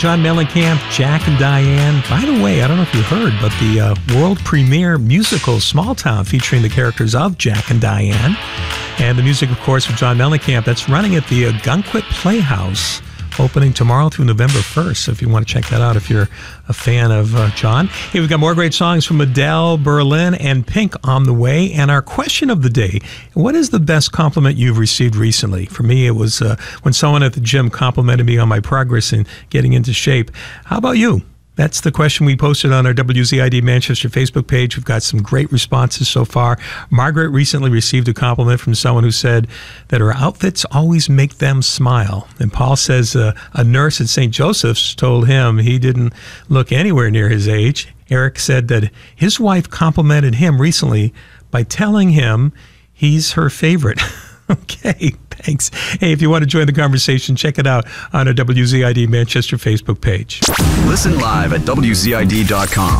John Mellencamp, Jack and Diane. By the way, I don't know if you heard, but the world premiere musical Small Town featuring the characters of Jack and Diane. And the music, of course, of John Mellencamp, that's running at the Gunkwit Playhouse, opening tomorrow through November 1st. So if you want to check that out, if you're a fan of John. Hey, we've got more great songs from Adele, Berlin, and Pink on the way. And our question of the day, what is the best compliment you've received recently? For me, it was when someone at the gym complimented me on my progress in getting into shape. How about you? That's the question we posted on our WZID Manchester Facebook page. We've got some great responses so far. Margaret recently received a compliment from someone who said that her outfits always make them smile. And Paul says a nurse at St. Joseph's told him he didn't look anywhere near his age. Eric said that his wife complimented him recently by telling him he's her favorite. Okay, thanks. Hey, if you want to join the conversation, check it out on our WZID Manchester Facebook page. Listen live at WZID.com.